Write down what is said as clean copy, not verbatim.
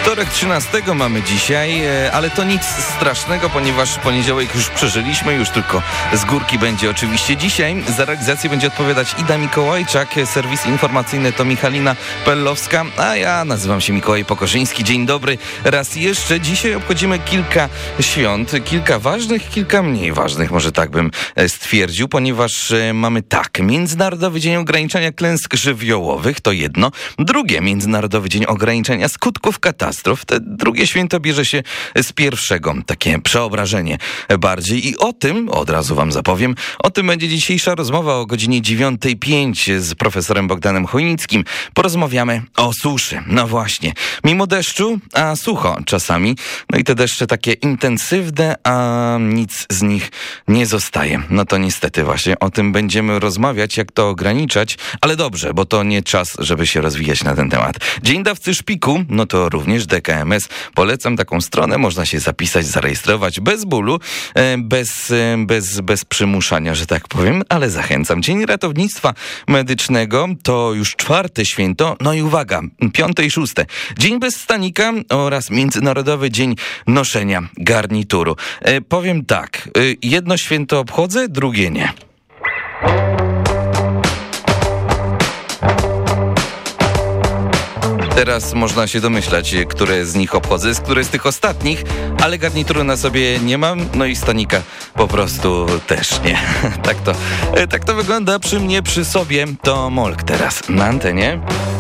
Wtorek 13 mamy dzisiaj, ale to nic strasznego, ponieważ poniedziałek już przeżyliśmy, już tylko z górki będzie oczywiście dzisiaj. Za realizację będzie odpowiadać Ida Mikołajczak, serwis informacyjny to Michalina Pellowska, a ja nazywam się Mikołaj Pokorzyński. Dzień dobry raz jeszcze. Dzisiaj obchodzimy kilka świąt, kilka ważnych, kilka mniej ważnych, może tak bym stwierdził, ponieważ mamy tak, Międzynarodowy Dzień Ograniczenia Klęsk Żywiołowych, to jedno. Drugie, Międzynarodowy Dzień Ograniczenia Skutków Katastrof. Te drugie święto bierze się z pierwszego, takie przeobrażenie bardziej. I o tym, od razu wam zapowiem, o tym będzie dzisiejsza rozmowa o godzinie 9:05 z profesorem Bogdanem Chojnickim. Porozmawiamy o suszy. No właśnie, mimo deszczu, a sucho czasami. No i te deszcze takie intensywne, a nic z nich nie zostaje. No to niestety właśnie o tym będziemy rozmawiać, jak to ograniczać, ale dobrze, bo to nie czas, żeby się rozwijać na ten temat. Dzień dawcy szpiku, no to również DKMS. Polecam taką stronę, można się zapisać, zarejestrować bez bólu, bez przymuszania, że tak powiem, ale zachęcam. Dzień Ratownictwa Medycznego to już 4. święto, no i uwaga, 5. i 6. Dzień bez stanika oraz Międzynarodowy Dzień Noszenia Garnituru. Powiem tak, jedno święto obchodzę, drugie nie. Teraz można się domyślać, które z nich obchodzę, które z tych ostatnich, ale garnituru na sobie nie mam, no i stanika po prostu też nie. Tak to wygląda przy mnie, przy sobie. To Molk teraz na antenie.